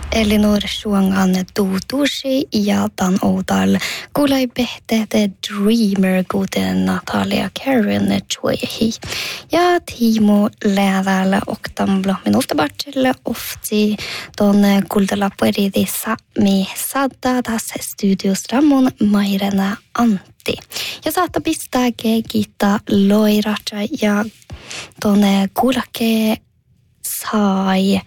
Elinor suangan tuutusi ja tan outal kuulai behte The Dreamer kuten Natalia Karen tjuehi. Ja Timo läävällä oktamblo minulta bartille ofti ton kuldella pueridissa mi sadda tässä studios Ramon Mairena Antti. Ja saattaa pistää gita loiratsa ja ton kuulake sai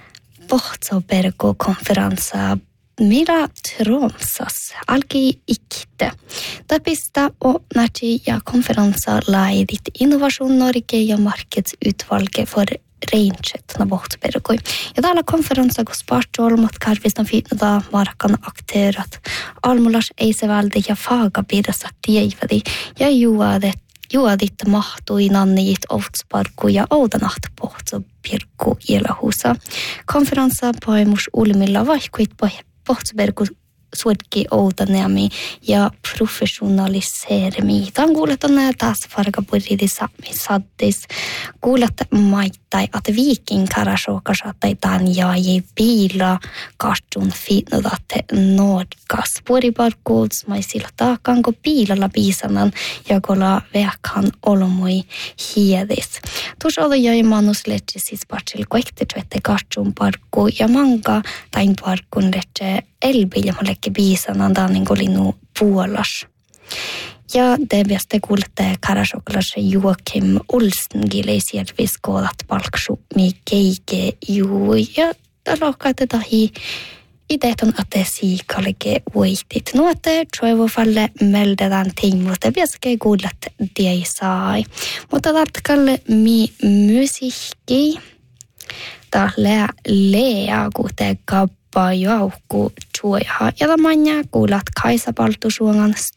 Pohtsoperko-konferenssa Mira Tromsas alki ikte. Tapista och näti ja konferensa laidit Innovation Norge ja marknadsutvalget för reinset na Pohtsoperko. Ja täällä konferenssa kun spartolmat karvistan fitnada markan akterat almulas eisevälde ja faagapidassa tievadi ja juodit mahtui nannit outsparku ja oudanahт Pohtsoperko ilahusa. Konferenssa poimus ulmilla vaihkuit Pohtsoperko suodki oudaneami ja professionalisermi. Tämän kuuletan taas fargapuridissa saddis. Kuulet maittai, että viikinkarasokasattai tämän jäi piila kartun fitnodatte nordkas. Puoriparkuuts maisilla taakanko piilalla piisanan ja kola veakan olmui hiedis. Tuossa oli jäi manusletsi siis partsil koektetuette kartun parkku ja manka tain parkun letse elbi ja mallekke biisanan danin kolinu Puolas. Ja tebiaste kuulette karasoklase Joakim Olsengilesjärvis koodat palksu mi keike juu ja talokkaate tahi ideeton ate siikalike voitit. Nuote toivofalle meldetään tiimuuste biaske kuulet diei sai. Mutta tartkalle mi musiikki tahle lea kute kappa joukku tuoja ja tamanya kuulat Kaisa Paltusuongan